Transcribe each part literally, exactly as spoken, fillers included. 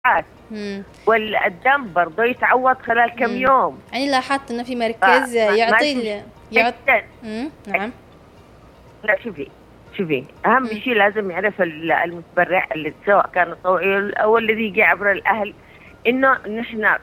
والدم برضه يتعوض خلال كم مم. يوم. يعني لاحظت انه في مركز آه، يعطي يعطي نعم. لا شوفي شوفي اهم مم. شيء لازم يعرف المتبرع اللي سواء كان طوعي او الذي يجي عبر الاهل، انه نحن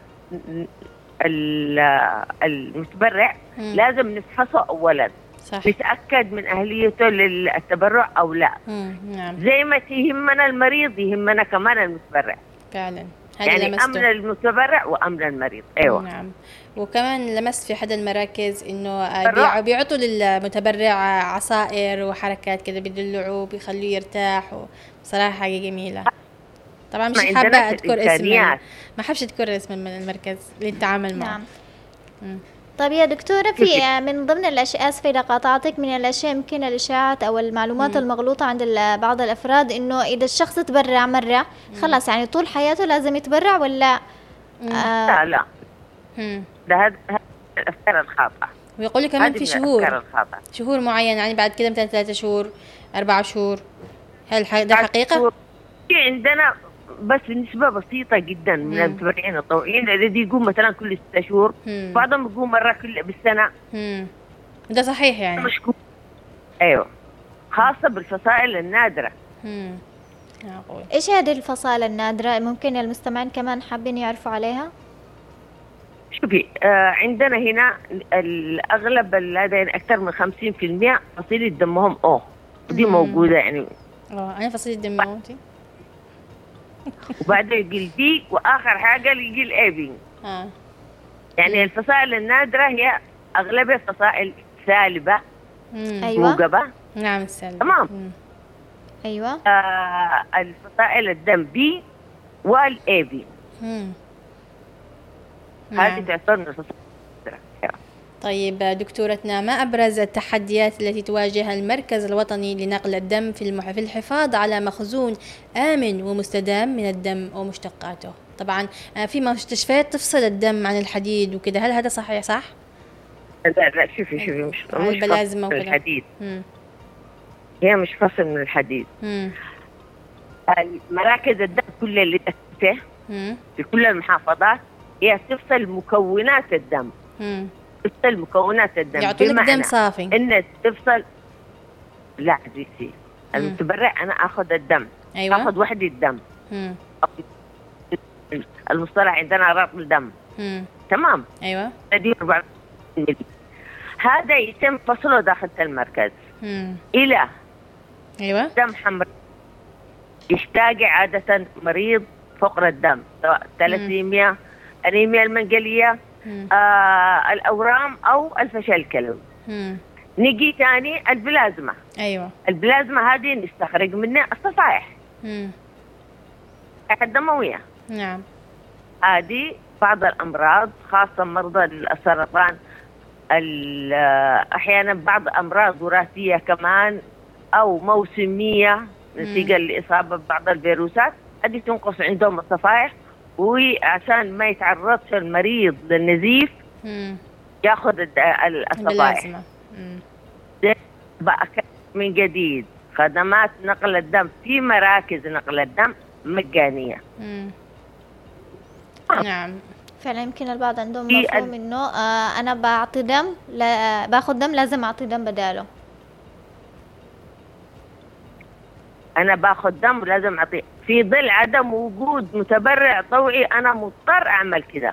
المتبرع مم. لازم نفحصه اولا، صح. نتاكد من اهليته للتبرع او لا. مم. نعم. زي ما يهمنا المريض يهمنا كمان المتبرع فعلا. هذا يعني لمسته. امن المتبرع وامن المريض. ايوه نعم. وكمان لمست في حد المراكز انه بيع- بيعطوا للمتبرع عصائر وحركات كده بيدلعوه بيخلوه يرتاح، وصراحة حاجة جميلة. طبعا مش حابة اذكر اسم، ما حابش اذكر اسم من المركز اللي نتعامل معه. نعم. مم. طيب يا دكتورة، في من ضمن الأشياء، آسفة إذا قاطعتك، من الأشياء يمكن الإشاعات أو المعلومات مم. المغلوطة عند بعض الأفراد إنه إذا الشخص تبرع مرة خلاص يعني طول حياته لازم يتبرع، ولا آه لا لا مم. ده هذا الأفكار الخاطئة. ويقول لي كمان في شهور شهور معين، يعني بعد كده مثلا ثلاثة شهور أربعة شهور، هل ده حقيقة؟ في عندنا بس نسبة بسيطة جدا من المتبرعين الطوعيين الذي يقوم مثلا كل ستة شهور، بعضهم يقوم مرة كل بالسنة. مم. ده صحيح يعني؟ مشكور. أيوه، خاصة بالفصائل النادرة. مم. إيش هذه الفصائل النادرة؟ ممكن المستمعين كمان حابين يعرفوا عليها؟ شوفي آه عندنا هنا الأغلب الذين أكثر من خمسين في المئة فصيلة دمهم أو ودي مم. موجودة يعني. اه أنا فصيلة دم أوتي. وبعدين يجي البي، واخر حاجه يجي الابي. اه يعني الفصائل النادره هي اغلبها فصائل سالبه. ايوه موجبه. نعم السالبه. تمام. مم. ايوه. آه الفصائل الدم بي والابي. هذه تعتبر فصائل نادره. طيب دكتورتنا، ما أبرز التحديات التي تواجه المركز الوطني لنقل الدم في المح... في الحفاظ على مخزون آمن ومستدام من الدم ومشتقاته؟ طبعا في مستشفيات تفصل الدم عن الحديد وكده، هل هذا صحيح صح؟ لا لا شوفي شوفي مش مش فصل من الحديد. مم. هي مش فصل من الحديد. مم. مراكز الدم كلها اللي تحته في كل المحافظات هي تفصل مكونات الدم. مم. تفصل مكونات الدم، يعطوا لك دم صافي. ان تفصل. لا عزيزتي المتبرع انا اخذ الدم. أيوة. اخذ وحده الدم. مم. المصطلح عندنا رطل الدم. مم. تمام. ايوه. هذا يتم فصله داخل المركز. مم. الى ايوه دم حمراء يحتاج عاده مريض فقر الدم، سواء ثلاسيميا، انيميا المنقليه، آه الأورام أو الفشل الكلوي. نجي تاني البلازما. أيوة. البلازما هذه نستخرج منها الصفائح. امم الدموية. نعم. هذه بعض الأمراض خاصة مرضى السرطان، أحيانا بعض أمراض وراثية كمان أو موسمية نتيجة لإصابة ببعض الفيروسات، هذه تنقص عندهم الصفائح، وعشان ما يتعرضش المريض للنزيف مم. ياخذ الصفائح. بقى من جديد خدمات نقل الدم في مراكز نقل الدم مجانية. مم. نعم. فعلا يمكن البعض عندهم مفهوم انه آه انا بعطي دم، لا باخذ دم لازم اعطي دم بداله. انا باخذ دم ولازم اعطيه في ظل عدم وجود متبرع طوعي، انا مضطر اعمل كده.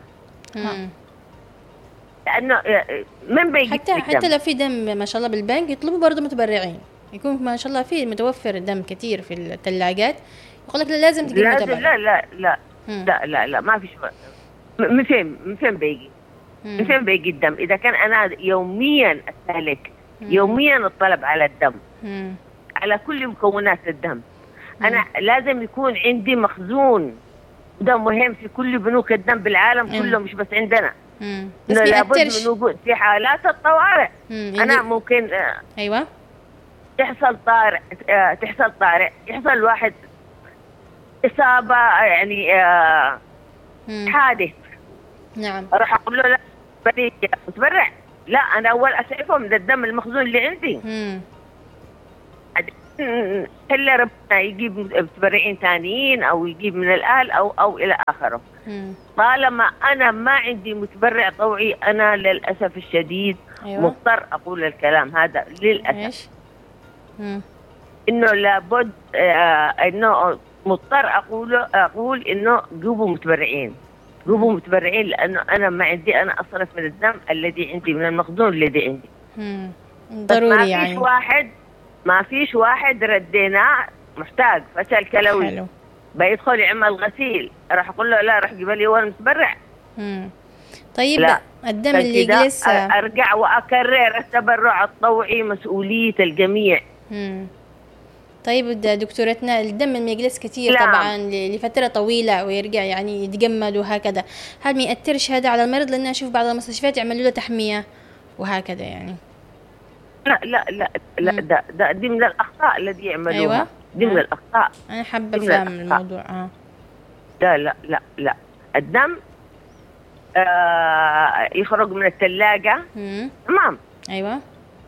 لانه من بيجي حتى حتى لو في دم ما شاء الله بالبنك يطلبوا برضه متبرعين، يكون ما شاء الله في متوفر دم كثير في الثلاجات، يقول لك لازم تجيب متبرع. لا لا لا لا لا لا ما فيش. من فين من فين بيجي؟ من فين بيجي الدم؟ اذا كان انا يوميا استهلك يوميا الطلب على الدم، مم. على كل مكونات الدم، أنا مم. لازم يكون عندي مخزون. ده مهم في كل بنوك الدم بالعالم مم. كله، مش بس عندنا. مم. بس لابد من وجود في حالات الطوارئ. مم. أنا ممكن آه أيوة تحصل طارئ آه تحصل طارئ يحصل واحد إصابة يعني آه حادث. نعم. راح أقول له لا بدي أتبرع. لا أنا أول أسعفه من الدم المخزون اللي عندي. مم. إلا ربنا يجيب متبرعين ثانيين أو يجيب من الأهل أو أو إلى آخره. مم. طالما أنا ما عندي متبرع طوعي أنا للأسف الشديد أيوة. مضطر أقول الكلام هذا للأسف. إيش؟ مم. إنه لابد آه إنه مضطر أقول أقول إنه جيبوا متبرعين جيبوا متبرعين لأنه أنا ما عندي أنا أصرف من الدم الذي عندي من المخزون الذي عندي. مم. بس ضروري ما فيش يعني. واحد ما فيش واحد رديناه محتاج فشل كلوي حلو. بيدخل يعمل غسيل راح أقول له لا راح جيب لي هو المتبرع. مم. طيب لا. الدم اللي فكده يجلس. أرجع وأكرر التبرع الطوعي مسؤولية الجميع. مم. طيب د- دكتورتنا الدم لما يجلس كتير نعم. طبعا ل- لفترة طويلة ويرجع يعني يتجمد وهكذا، هل ما يأثرش هذا على المريض؟ لأن أشوف بعض المستشفيات يعملوا له تحمية وهكذا يعني. لا لا لا لا مم. ده, ده دي من الأخطاء الذي يعملوها. أيوة. دي من آه. الأخطاء. أنا حابة دي من أفهم الأخطاء. الموضوع. آه. لا لا لا لا الدم آه يخرج من الثلاجة. مم. تمام. أيوة.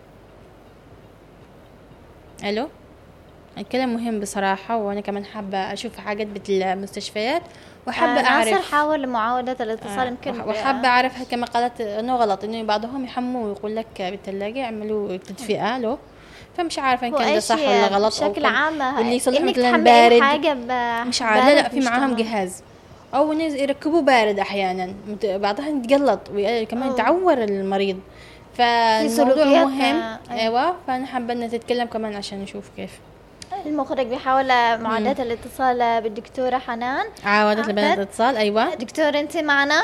ألو. الكلام مهم بصراحة، وأنا كمان حابة أشوف حاجات بالمستشفيات وحابة آه ناصر أعرف. حاول معاودة الاتصال آه، يمكن وح- وحابة أعرف كما قالت إنه غلط إنه بعضهم يحموا ويقول لك بالثلاجة يعملوا تدفئة له، فمش عارفة إن كان ده صح ولا غلط. أو بشكل كان- عام واللي يصلح انك مثلا تحمي أي بارد حاجة ب- مش عارف. لا لا بارد في مش معاهم تمام. جهاز أو ناس يركبوه بارد أحيانا مت- بعضها يتقلط وكمان أوه. تعور المريض. فالموضوع سلوكيات، مهم. آه، أيوة. فأنا حابة إنها تتكلم كمان عشان نشوف كيف. المخرج بيحاول معاداة الاتصال بالدكتورة حنان. عاودت أعتقد- لبنات الاتصال. أيوة. دكتور انت معنا؟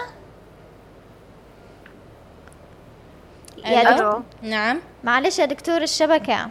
يا ألو. دكتور نعم. معلش يا دكتور الشبكة.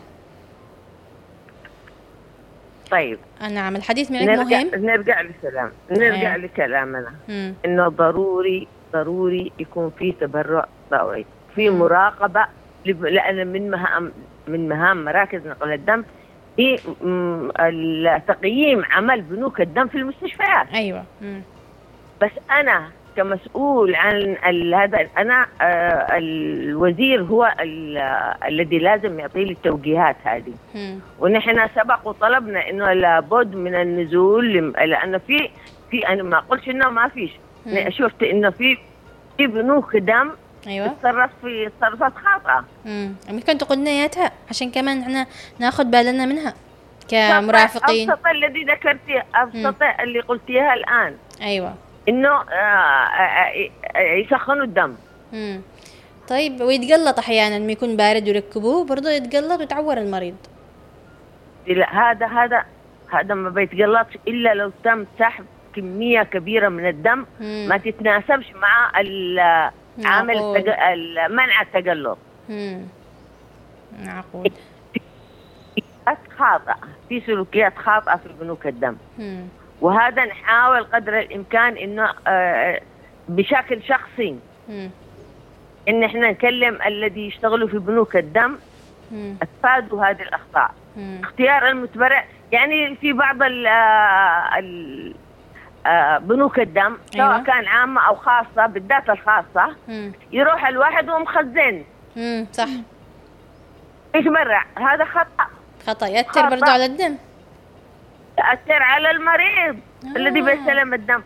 طيب آه، نعم الحديث معك نرجع مهم. نرجع لكلام نرجع آه. لكلامنا مم. إنه ضروري ضروري يكون في تبرع طوعي في مراقبة لب- لأن من مهام من مهام مراكز نقل الدم هي م- التقييم عمل بنوك الدم في المستشفيات. أيوة. مم. بس أنا كمسؤول عن ال- هذا أنا آه، الوزير هو ال- آه، الذي لازم يعطي لي التوجيهات هذه. مم. ونحن سبق وطلبنا إنه لابد من النزول لم- لأن في في أنا ما قلتش إنه ما فيش. مم. شفت إنه في في بنوك دم أيوة. تتصرف في تصرفات خاطئة. امم يمكن تقولنا اياها عشان كمان احنا ناخذ بالنا منها كمرافقين. أبسط الذي ذكرتيه أبسط اللي قلتيها الآن ايوه. إنه آه، آه، آه، يسخنوا الدم. امم طيب ويتقلط احيانا لما يكون بارد يركبوه برضه يتقلط ويتعور المريض. لا هذا هذا هذا ما بيتقلطش إلا لو تم سحب كمية كبيرة من الدم مم. ما تتناسبش مع ال- عامل معقول. التج- ال- منع التقلط. امم معقول. سلوكيات خاطئة في سلوكيات خاطئة في بنوك الدم. امم وهذا نحاول قدر الإمكان إنه آه، بشكل شخصي امم إن إحنا نكلم الذي يشتغلوا في بنوك الدم امم اتفادوا هذه الأخطاء. امم اختيار المتبرع يعني في بعض ال ال آه، بنوك الدم سواء أيوة. كان عامة أو خاصة بالذات الخاصة امم يروح الواحد ومخزن امم صح. يتبرع هذا خطأ خطأ يأثر خطأ. برضه على الدم. يأثر على المريض آه. الذي بيستلم الدم.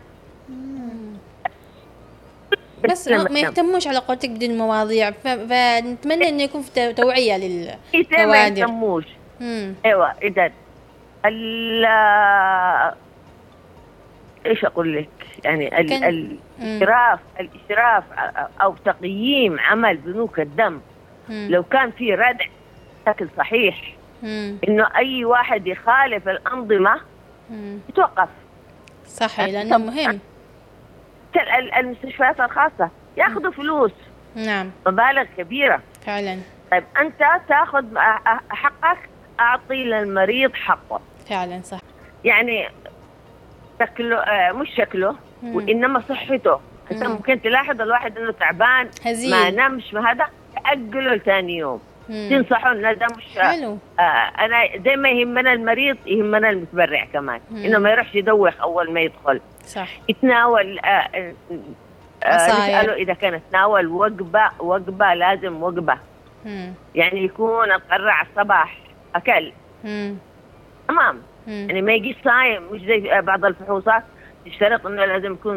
بس بيستلم ما ما الدم. يهتموش على قولتك بدي المواضيع ف... فنتمنى انه يكون في تو- توعية إيه ما للكوادر. يسموش. امم ايوه اذا ال ايش اقول لك يعني ال... كان- الاشراف الاشراف او تقييم عمل بنوك الدم مم. لو كان في ردع بشكل صحيح مم. انه اي واحد يخالف الانظمه مم. يتوقف. صح لانه مهم. ال- ال- المستشفيات الخاصه ياخذوا فلوس نعم مبالغ كبيره. فعلا طيب انت تاخذ حقك اعطي للمريض حقه. فعلا صح. يعني شكله آه مش شكله مم. وانما صحته. انت مم. ممكن تلاحظ الواحد انه تعبان هزيل. ما نامش ما هذا تاجله لثاني يوم. مم. تنصحوا ان ده مش حلو. آه انا زي ما يهمنا المريض يهمنا المتبرع كمان. مم. انه ما يروحش يدوخ اول ما يدخل صح. يتناول آه آه آه عصاير. نساله اذا كان تناول وجبه وجبه لازم وجبه مم. يعني يكون القرع الصباح اكل مم. تمام. يعني ما يجيش صايم، مش زي بعض الفحوصات تشترط انه لازم يكون